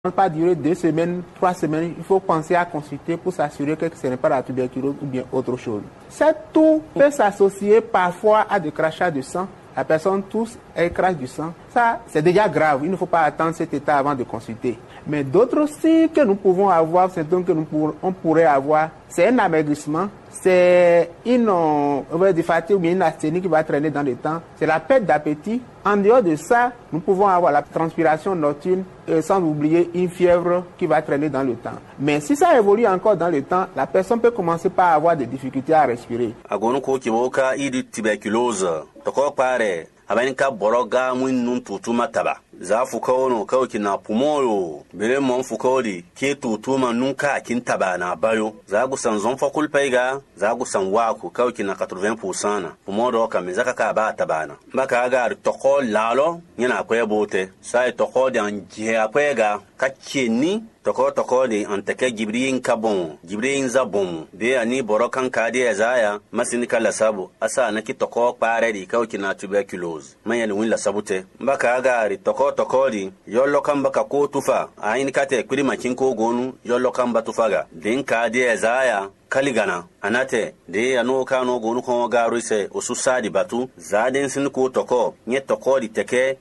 pas durer 2 semaines, 3 semaines, il faut penser à consulter pour s'assurer que ce n'est pas la tuberculose ou bien autre chose. Cette toux peut s'associer parfois à des crachats de sang. La personne tousse, elle crache du sang. Ça, c'est déjà grave. Il ne faut pas attendre cet état avant de consulter. Mais d'autres signes que nous pouvons avoir, symptômes que on pourrait avoir, c'est un amaigrissement, c'est une fatigue ou bien une asthénie qui va traîner dans le temps, c'est la perte d'appétit. En dehors de ça, nous pouvons avoir la transpiration nocturne et sans oublier une fièvre qui va traîner dans le temps. Mais si ça évolue encore dans le temps, la personne peut commencer par avoir des difficultés à respirer. Abain ka boroga mun nun tutuma taba za fu kawono kawki na pumoyo bere mon fu kawdi ke tutuma nun ka kin taba na bayo za gu san zon fa kulpaiga za gu san waku kawki na 80% na pumodo ka mi zaka ka ba tabana baka ga toko lalo yana kwe bote sai toko dan je akwega ka ni toko de antake gibriin kabon gibriin zabon be ani borokan kade zaya masini kala sabu asa naki toko pare di kawki na tuberculosis manyani win la sabute mbaka ga ri toko di yollo kan baka ko tufa ayin kate kuri makin ko gonu yollo kan ba tufaga din kade zaya kaligana anate de ano kano gonu ko garu se osusadi batu zaden sin ko toko nye toko di teke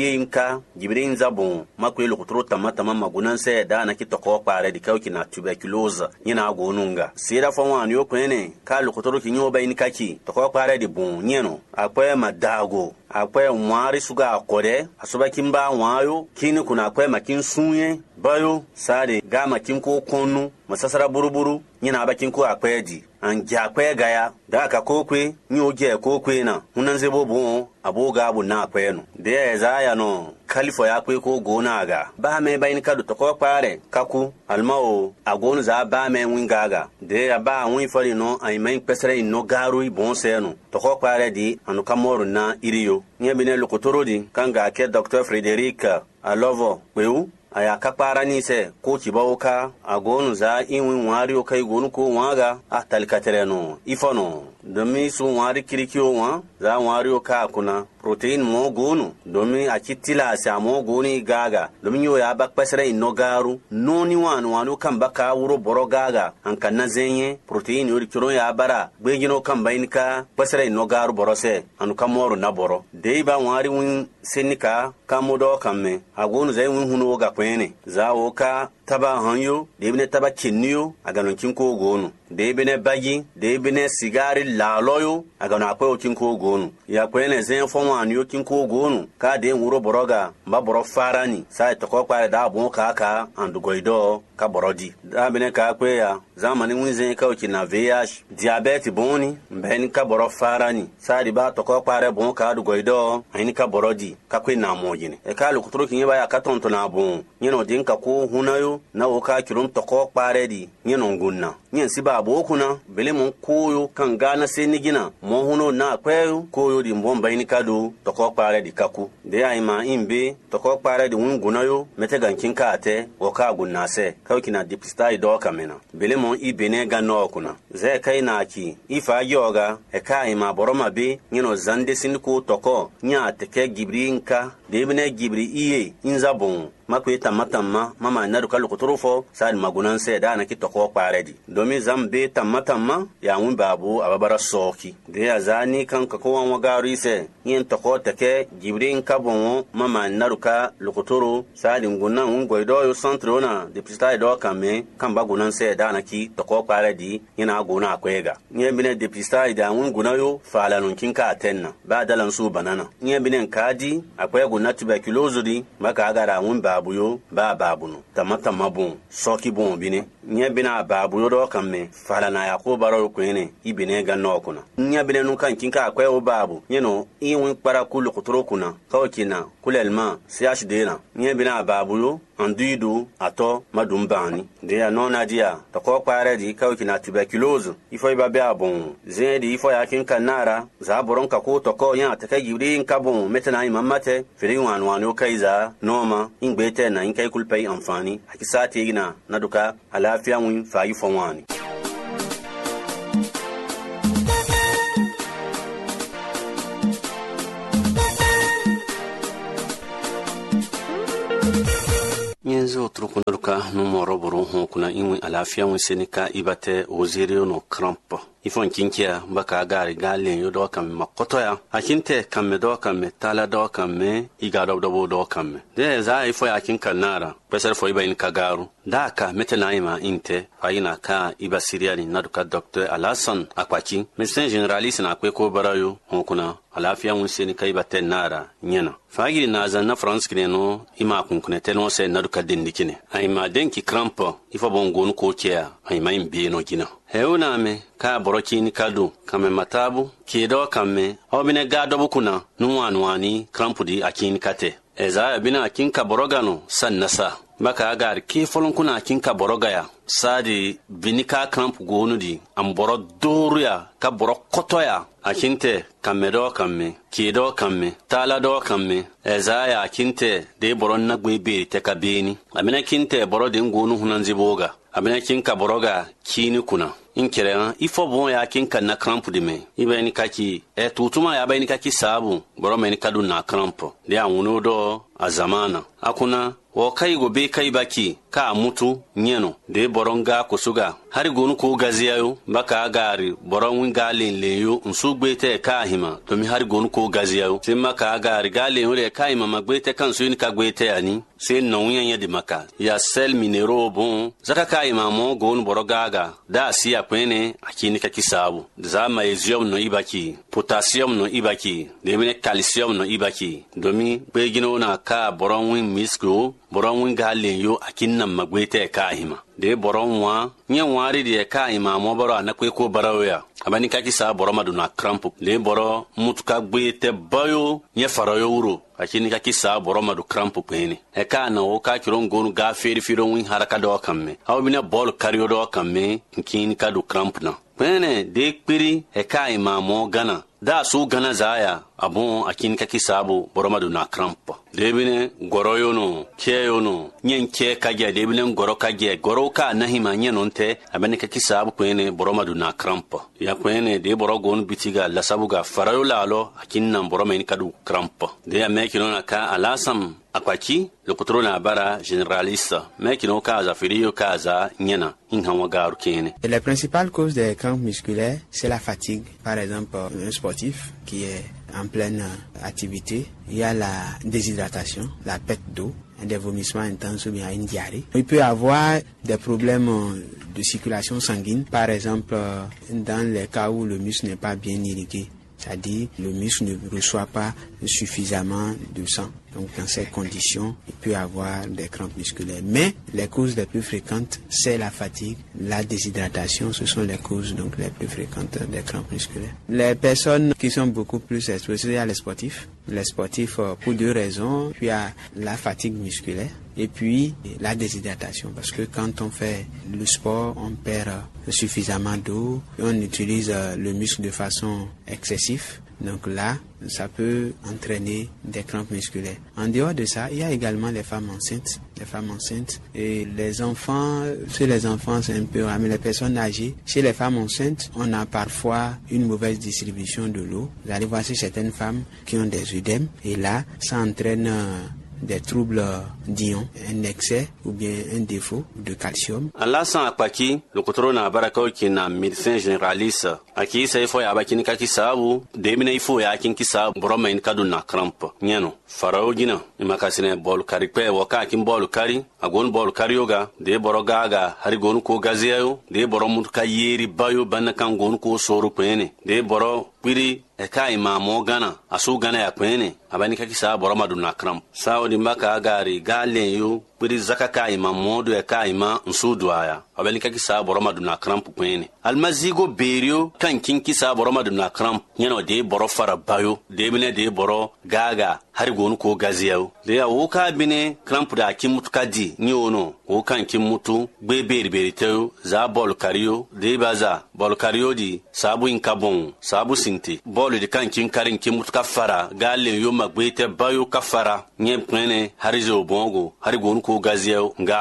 gibriin zabon makwe lokutro tamata magunan se da na ki toko pare di kawki na tuberculosis nyina gonunga sira fon yo kwene ka lokutro ki nyoba in kaki toko pare di bon nyeno akwe madago akwe mwari suga akode asuba kimba wayo kini kuna akwe makin sunye bayo sade ga makin ko konu masasara buruburu nyina bakin ko akwe di an jakwe gaya da aka kokwe nyoje kokwe na hunan zebo bon aboga abu na akwe no de ezaya no kalifo ya kwe ko gona ga ba me bayin kadu to ko pare kaku almao agonu za ba me wingaga de ba win fari no ay men pesere no garu bon seno to ko pare di anu kamoru na iriyo nyebine lokotoro di kanga ke Dr. Frederic Alovo kweu aya kapara ni se ko kibauka agonu za inwin wari o kai gonu ko waga a talikatereno ifono domi su wari kirikio wa za wari o ka kuna protein mo gonu domi a kitila sa mo goni gaga domi yo ya bak pasere no garu noni wanu kan baka wuro boro gaga an kan na zenye protein yo kiro ya bara begino kan bayinka pasere no garu borose anu kamoru na boro dei ba wari win senika kamodo kamme agonu zai win hunu ga kwene za woka taba hanyo debine taba kinniyo aganon kinko gonu debine bagi debine sigari laloyo aganon akwe kinko gonu ya kwene zen fon yo kinko gonu ka de wuro boroga mba boro farani sai to ko kware da bon ka andugoido ka borodi da bine ka kwe ya zamani winzen ka na VIH diabete boni mbeni ka boro farani sai di ba to ko kware bon ka andugoido aini ka borodi ka kwe na mojine e ka lokutro kinye ba ya ka tonto na bon nyeno din ka ko hunayo na woka kirum to ko kware di nyeno ngunna nyen siba bokuna bele mon koyo kan gana senigina mo huno na kweyo koyo di mbomba ini kadu to ko kware di kaku de ayima imbe to ko kware di ngunayo mete gankin ka ate woka gunna se kawki na depistai do kamena bele mon ibene ganno kuna ze kai na ki ifa yoga e kai ma boroma be nyeno zande sin ko toko nya teke gibrinka de bene gibri iye inzabon makwe tamatama mama naru kalu kuturufo sadi magunan se da na ki toko paredi domi zambe tamatama ya mun babu ababara soki de azani kan ka ko wan wagaru se yin toko take gibrin kabon mama naru ka lukuturu sadi ngunan un goido yo centre ona de pista do kame kan bagunan se da na ki toko paredi yana gona akwega nyebine de pista da un gunayo fala nun kinka atenna ba dalan su banana nyebine kadi akwega na tuberculosis di maka agara mun babuyo ba babuno tamata mabun soki bon bine nya bina babuyo do kamme fala na yako baro kwene ibine ganno kuna nya bine nun kan kinka akwai o babu yeno iwin para kulu kutro kuna kawkina kulelma CHD na nya bina babuyo anduido ato madumbani de anona dia to ko pare di kawkina tuberculosis ifo ibabe abon zedi ifo yakin kanara za boron ka ko to ko nya ta kai gibrin kabon metana imamate fili wanu kaiza noma ingbete na in kai kulpai amfani hakisati igna na duka alafiya mun fayi fonwani yanzu lokotro kunduka numero buru hu kuna inwi alafia wi senika ibate ozirio no cramp ifon kinkia baka gari galen yo do kam makoto ya akinte kamme do kamme tala do kamme igado do kamme de za ifo ya kin kanara pesar fo iba in kagaru daka metena ima inte faina ka iba siriani naduka docteur Alasan Akwaki médecin généraliste na kweko barayo kuna alafia wi senika ibate nara nyena fagiri na zanna France kineno ima kunkune teno se naduka dindikine ayma denki cramp ifo bongon ko kia ayma imbe no gina heuna me ka borokini kadu kame matabu kido kame obine gado bukuna nuwanwani krampudi akini kate eza bina akinka borogano sannasa baka agar ki folon kuna akinka borogaya sadi binika kramp gonudi amboro doruya ka boro kotoya akinte kamedo kame kido kame tala do kame eza ya akinte de boron na gwebe te kabeni amina kinte boro de ngonu hunanziboga amina kinka boroga kini kuna inkere ifo bon ya kinka na cramp de me ibe ni kaki tutuma ya be ni kaki sabu boro me ni kadu na cramp de anwuno do azamana akuna wo kai go be kai baki ka mutu nyeno de boronga kusuga hari gonu ko gaziyayo baka gari boron galin leyo nsugbete ka hima to mi hari gonu ko gaziyayo simma ka gari galin ole kai mama gbete kan so ni ka gbete ani se nonyan ya de maka ya sel minero bon zaka kai mamo gonu borogaga da siya kwene akini ka kisabu za magnesium no ibaki potassium no ibaki de mine calcium no ibaki domi begino na ka boron win misko boron win galin yo akinna magwete ka hima de boron wa nya wari de ka hima mo boro na kweko barawoya abani ka kisa boro maduna cramp de boro mutuka gwete bayo nya farayo wuro akini ka kisa boro madu cramp pene e ka na o ka kiron gonu ga feri firo win haraka do kamme awbina bol kariyo do kamme kini ka du cramp na pene de kpiri e ka hima mo gana da su gana zaya abun akin kaki sabu boromadu na cramp debine goroyo no keyo no nyenke kage debine goro kage goro ka nahima nyenonte abene kaki sabu kwene boromadu na cramp ya kwene de borogon bitiga la sabuga farayo lalo akin nan boromeni kadu cramp de ya mekino na ka Alasan Akwaki lokotro na bara généraliste mekino ka za firiyo ka za nyena inhawa garu kene. La principale cause des crampes musculaires c'est la fatigue. Par exemple un sportif qui est en pleine activité, il y a la déshydratation, la perte d'eau, des vomissements intenses ou bien une diarrhée. Il peut y avoir des problèmes de circulation sanguine, par exemple dans les cas où le muscle n'est pas bien irrigué, c'est-à-dire le muscle ne reçoit pas suffisamment de sang. Donc dans ces conditions, il peut y avoir des crampes musculaires. Mais les causes les plus fréquentes, c'est la fatigue, la déshydratation, ce sont les causes donc les plus fréquentes des crampes musculaires. Les personnes qui sont beaucoup plus exposées, il y a les sportifs. Les sportifs pour deux raisons. Puis il y a la fatigue musculaire et puis la déshydratation. Parce que quand on fait le sport, on perd suffisamment d'eau, on utilise le muscle de façon excessive. Donc là, ça peut entraîner des crampes musculaires. En dehors de ça, il y a également les femmes enceintes. Les femmes enceintes et les enfants. Chez les enfants, c'est un peu rare, mais les personnes âgées. Chez les femmes enceintes, on a parfois une mauvaise distribution de l'eau. Vous allez voir chez certaines femmes qui ont des œdèmes et là, ça entraîne des troubles d'ion, un excès ou bien un défaut de calcium. Alasan Akwaki, lokotro na baraka ki na médecin généraliste. Aki sai fo ya baki ni kaki sabu, de mina ifo ya kin ki sabu boroma in kadu na cramp. Nyano, farao gina, imakasine bol kari pe waka kin bol kari, agon bol kari yoga, de boroga ga hari gonu ko gaziayo, de boromu ka yeri bayo banna kan gonu ko soru pene, de boro piri eka imamo gana asu gana ya kwene abani kaki sa boroma duna cramp saudi mbaka agari galen yo piri zakaka imamo do eka ima nsudwaya abani kaki sa boroma duna cramp kwene almazigo berio kan kinki sa boroma duna cramp nyano de boro fara bayo de bine de boro gaga hari gonu ko gaziyayo de ya woka bine cramp da kimutuka di nyono wokan kimutu beberi beriteyo za bol kariyo de baza bol kariyo di sabu inkabon sabu sinti bol de kan kin karin kimutuka fara galen yo magbete bayo kafara nye pene harizo bongo hari gonu ko gaziyayo nga kuna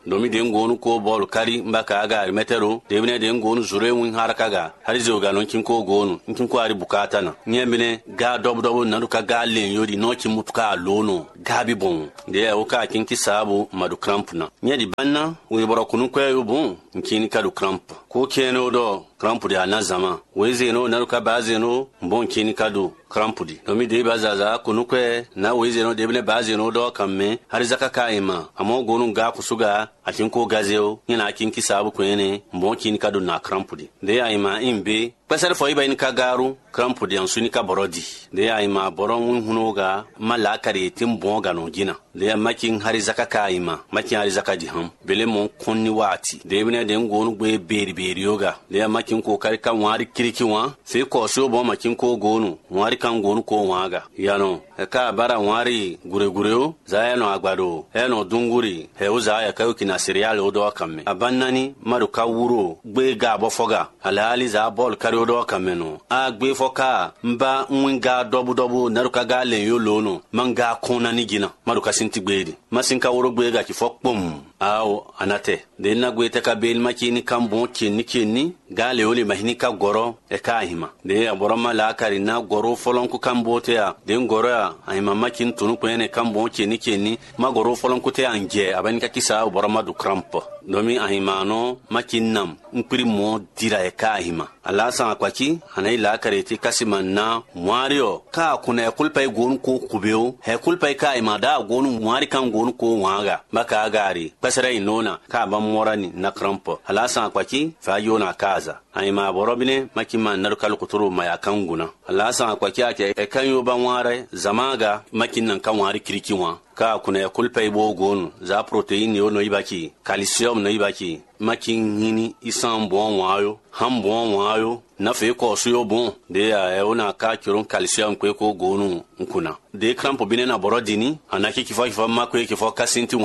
domi den gonu ko bol kari mbaka aga metero debine den gonu zure win haraka ga har zo ga non kin ko gonu kin ko ari bukata na nyemine ga dobo na duka ga len yodi no kin mutuka lono gabi bon de o ka kin ki sabu madu cramp na nyedi banna we boro kunu ko yo bon kin ka du cramp ko keno do cramp de anazama we zeno na duka ba zeno bon kin ka du cramp di domi de bazaza kunu ko na we zeno debine ba zeno do kamme har zaka kaima amo gonu ga kusuga akin ko gazeo nyina akin ki sabu ko ne bon kin ka du na cramp di de ayima imbe pasar fo iba in ka garu cramp di ansuni ka borodi de ayima boron hunoga mala kare tim bonga no gina de makin hari zaka kaima makin hari zaka di ham bele mon konni wati de bine de ngonu gbe beri yoga de makin ko kare kan wari kiriki wa sai ko so bon makin ko gonu wari kan gonu ko waga yano ka bara wari gure zaya no agbado no dunguri he uza ya kayo kina cereal odo kamme abannani maru ka wuro gbe ga bofoga alali za bol kare odo kamme no a gbe foka mba nwinga dobu naruka ga len yo lono manga kona ni gina maru ka sinti gbedi masinka wuro gbe ga ki fokpom aw anate de na gwe te ka bel makini kambo kenni gale ole mahini ka goro e ka hima de aboro mala kari na goro folon ku kambo te ya de goro ya ay mamakin tunu ko ene kambo kenni ma goro folon ku te anje abani ka kisa aboro madu cramp domi ahimano makinnam mpiri mo dira e ka hima ala san kwaki anai la kare ti kasiman na mario ka kuna kulpa e gonu ko kubeo he kulpa e ka imada gonu mari kan gonu ko waga baka gari pasara inona ka ban morani na cramp ala san kwaki fa yona kaza ay ma borobine makima narkal kuturu maya kanguna ala san kwaki ake e kan yo ban ware zamaga makinnan kan wari kirkiwa ka kuna kulpa e bo gonu za protein yo no ibaki calcium no ibaki makin hini isan bon wayo ham bon wayo na fe ko suyo bon de ya ona ka kirun calcium ko gonu nkuna de cramp bine na borodini anaki kifa makwe kifo kasinti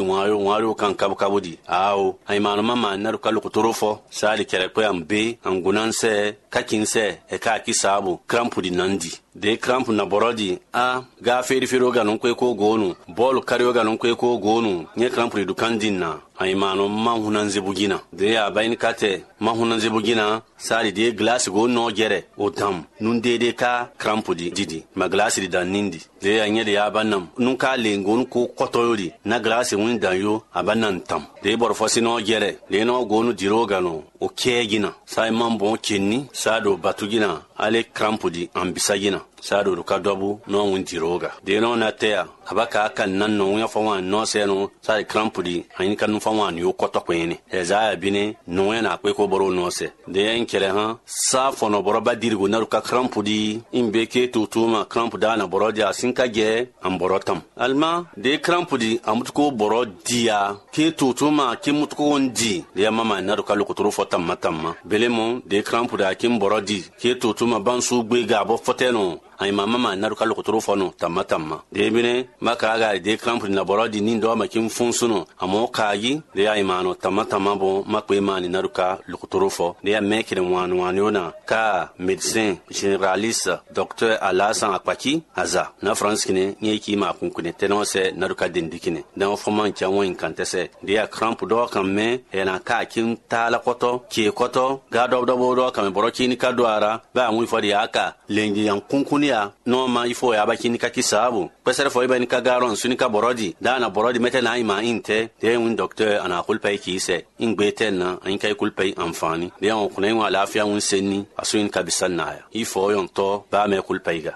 wario kan kabudi aw ay manu mama na rukalu kuturofo sali kere ko ambe angunanse kakinse e ka kisabu cramp di nandi de cramp na borodi a ga feri ga non ko gonu bol kariyo ga non ko gonu nye cramp di dukandina ay manu mahunan zebugina de ya bayin kate mahunan zebugina sali de glace go no gere o dam nun de ka cramp di didi ma glace di danindi de ya nye de ya banam nun ka lengon ko kotoyori na glace won danyo abanan tam de bor fosi no gere de no gonu dirogano o kegina sai man bon kenni sado batugina ale cramp di ambisagina sado ruka dobu no won diroga de no na tea abaka kan nan no ya fawan no se no sai cramp di ayin kan fawan yo kotokweni e za ya bine no ya na kwe ko boro no se de en kele ha sa fono boroba dirgo na ruka cramp di imbeke tutuma cramp da na borodia sinka ge am borotam alma de cramp di amutko borodia ke tutuma ke mutko ondi de mama na ruka lokotoro fotam matamma belemo de cramp da kim borodi ke tutuma bansu gbe ga bo foteno ay mama na ruka lokotoro fono tamatamma de bine maka ga de cramp na borodi ni ndo makin funsuno amo kaagi de ay mano tamatama bo makwe mani na ruka lokotoro fo de mekere wanwana ka médecin généraliste docteur Alassane Akpaki aza na France kine nyeki ma kunkune tenose na ruka dindikine dan foman chanwon kantese de ya cramp do kamme ena ka kin tala koto ke koto ga do do kamme boroki ni kadwara ba mu fodi aka lengi yan kunkune ya no ma ifo ya baki ni kakisabu pesere fo iba ni kagaron sunika borodi dana borodi mete na ima inte de un docteur ana kulpai kise ingbeten na an kai kulpai amfani de on kunai wa lafiya un senni asuin kabisan na ya ifo yon to ba me kulpai ga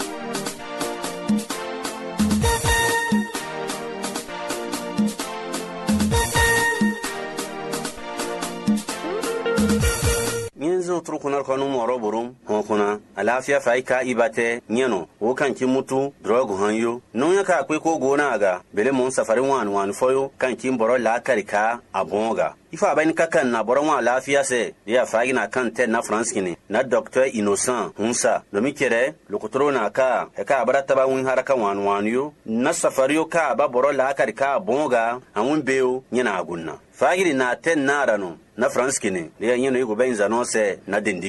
tru kunar kanu moro burum hokuna alafiya faika ibate nyeno wo kan ki mutu drogu hanyo non ya ka kwe ko gona ga bele mon safarin wan foyo kan ki boro la karika abonga ifa bani kakan na boro wa lafiya se ya fagi na kan te na France kini na docteur Innocent Hunsa no mikere lokotro na ka barata ba win haraka wan yo na safariyo ka ba boro la karika abonga amun beo nyena agunna fagi na ten na rano na France kini ya nyeno yugo benza no se na dindikini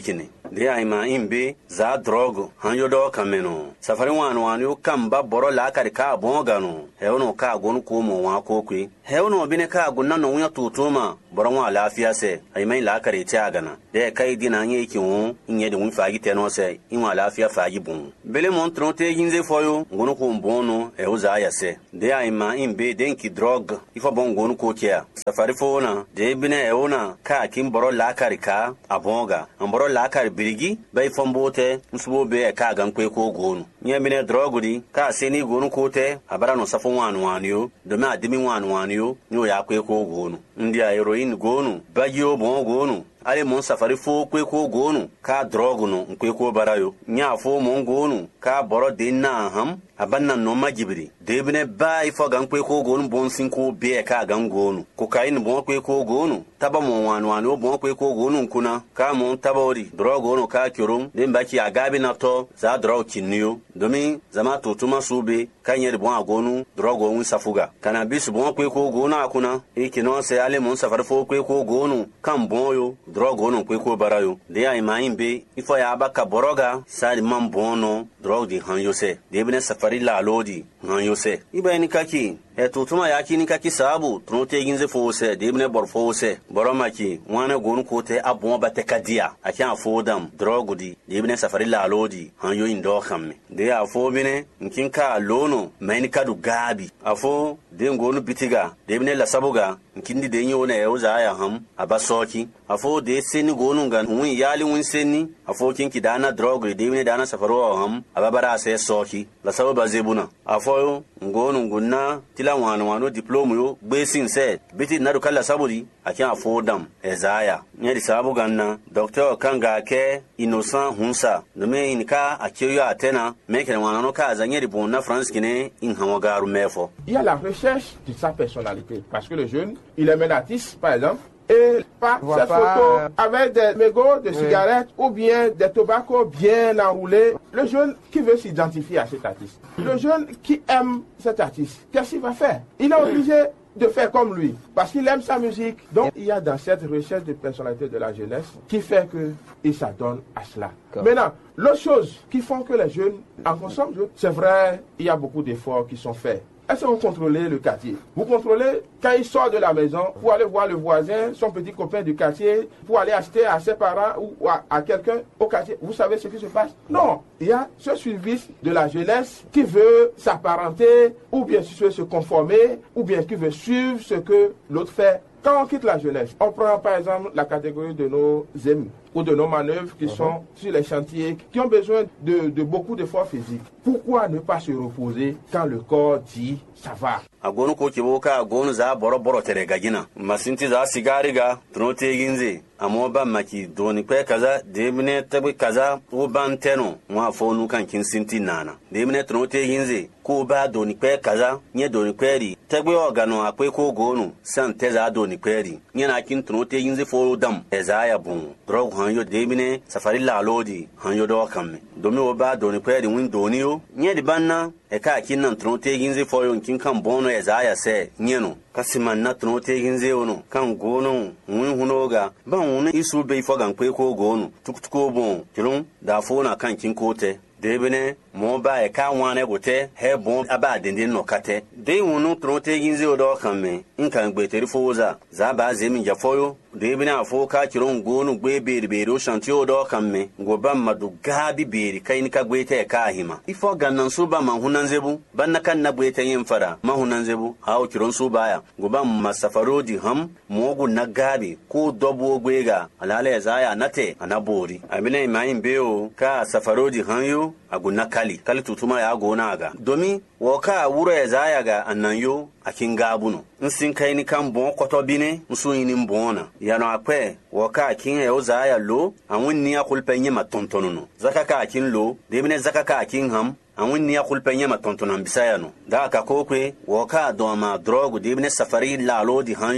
de ay ma imbe za drogo han yo do kameno safari wan yo kamba boro la kari ka bongano hewno ka gonu ko mo wa ko kwe hewno bine ka gunna no nya tutuma boro wa lafiya se ay mai la kari ti agana de kai dina nye ki won nye de won faagi teno se inwa lafiya faagi bun bele mon tronte ginze foyo gonu ko mbono e uza ya se de ay ma imbe denki drog ifo bon gonu ko kia safari fona de bine ewna ka kin boro la kari ka abonga amboro la kari birigi bai fombote nsubo be ka gan kwe ko gonu nye bine drogudi ka seni gonu ko te abara no safo wan yo do ma adimi wan yo nyo ya kwe ko gonu ndi heroin gonu bagio bon gonu ale mon safari fo kwe ko gonu ka drogu no kwe ko barayo nya fo mon gonu ka boro dinna ham abanna no majibri debne bai fo gan kwe ko gonu bon sinko be ka gan gonu ko kain bon kwe ko gonu taba mon wan o bon kwe ko gonu kuna ka mon tabori drogu no ka kyurum den baki agabi na to za drogu kinniyo domin zama tutuma sube kan yedi bon agonu drogu won safuga kana bisu bon kwe ko gonu akuna ikino se ale mon safari fo kwe ko gonu kan bon yo drogo no kwe ko barayo de ay maimbe ifo ya baka boroga sari man bono drogo di hanyo se de bene safari la lodi hanyo se ibe ni kaki e tutuma ya kini kaki sabu trote ginze fo se de bene bor fo se boromaki wana gonu ko te abon bate kadia akan fodam drogo di de bene safari la lodi hanyo indo khamme de afo bene nkinka lono maini kadu gabi afo de ngonu bitiga de bene la sabuga nkindi de nyo na yauza ya ham abasoki afo de seni gonu ngan wun yali wun seni afo kinki dana drogo de bene dana safaro ham ababara se soki la sababa zebuna afo ngonu ngunna tila wano diploma yo besin se biti na dukala saburi akan afo dam ezaya nyeri sabu ganna docteur kanga ke innocent hunsa nome inka akiyo atena meke wano ka zanyeri bonna france kine in hamagaru mefo. Il y a la recherche de sa personnalité parce que le jeune il est un artiste par exemple et pas cette photo avec des mégots de cigarettes ou bien des tobaccos bien enroulés. Le jeune qui veut s'identifier à cet artiste, le jeune qui aime cet artiste, qu'est-ce qu'il va faire? Il est obligé de faire comme lui parce qu'il aime sa musique. Donc il y a dans cette recherche de personnalité de la jeunesse qui fait qu'il s'adonne à cela. Maintenant, l'autre chose qui font que les jeunes en consomment, c'est vrai, il y a beaucoup d'efforts qui sont faits. Est-ce que vous contrôlez le quartier? Vous contrôlez quand il sort de la maison pour aller voir le voisin, son petit copain du quartier, pour aller acheter à ses parents ou à quelqu'un au quartier. Vous savez ce qui se passe? Non. Il y a ce suivi de la jeunesse qui veut s'apparenter ou bien se conformer ou bien qui veut suivre ce que l'autre fait. Quand on quitte la jeunesse, on prend par exemple la catégorie de nos amis ou de nos manœuvres qui sont sur les chantiers, qui ont besoin de beaucoup d'efforts physiques. Pourquoi ne pas se reposer quand le corps dit ça va? Agonu ko kiboka agonu za boro tere gagina masinti za sigari ga trote ginze amoba maki doni kwe kaza demine tabi kaza o banteno wa fonu kan kin sinti nana demine trote ginze ko ba doni kwe kaza nye doni kweri tabi ogano akwe ko gonu san teza doni kweri nye na kin trote ginze fo dam ezaya bun drog hanyo demine safari la lodi hanyo do kamme domi o ba doni kweri win doniyo nye di banna e ka kin nan trote ginze fo yon kin kan bono ezaya se nyeno kasiman na trote ginze ono kan gono win hunoga ban wani isu bai fagan kwe ko gonu tuktuko bon kilon da fona kan kin kote debene mo ba e ka wane gote he bon aba dindin no kate de wonu trote ginze odo kamme in kan gbe teri foza za ba zemi ja foyo debene afo ka kilon gonu gbe beri o shanti odo kamme go ban madu gabi beri kai ni ka gbe te ka hima ifo gannan su ba man hunan zebu ban na kan na gbe te yin fara ma hunan zebu hawo kilon su baya go ban masafaro di ham mogu na gabi ko dobo gwega alale zaya nate anabori abine mai beo ka safaro di hanyo aguna kali tutuma ya gona ga domi woka wuro ya zaya ga annanyo akin gabuno nsin kai ni kan bon koto bine nsu yini mbona ya no akwe woka kin ya zaya lo anwin ni akul penye matontono zaka ka akin lo de bine zaka ka akin ham anwin ni akul penye matontono bisaya no da ka kokwe woka do ma drogu de bine safari la lo di hanyo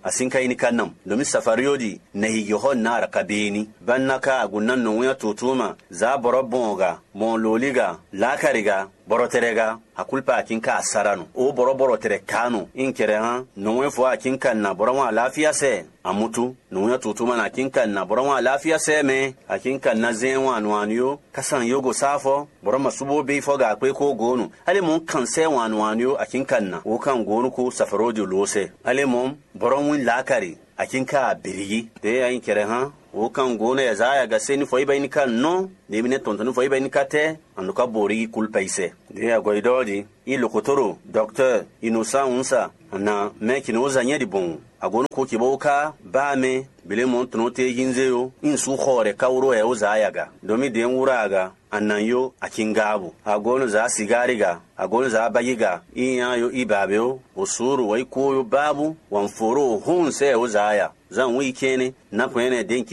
asin kai ni kannam domin safariyodi na higihon na rakabeni bannaka gunnan no ya tutuma za borobonga mon loliga lakariga boroterega akulpa akinka asarano o borotere kanu inkere ha no fo akinka na boroma lafiya se amutu no ya tutuma na akinka na boroma lafiya se me akinka na zenwa anwanyo kasan yogo safo boroma subo be fo ga kwe ko gonu ale mon kanse wanwanyo akinka na o kan gonu ko safarodi lose ale mon boromwin lakari akinka birigi de ya inkere ha o kan gona ya zaya ga seni foi bai nika no de mine tontonu foi bai nika te anuka bori kulpaise de ya goidodi i lokotoro docteur Innocent Unsa na meki no zanya di bon agon ko ki boka ba me bile mon tono te hinzeyo in su khore kawro ya zaya ga domi de wuraga ananyo akingabu agon za sigariga agon za bayiga iyayo ibabeo usuru wai koyo babu wanforo hunse o zaya zan wikene na kwene denki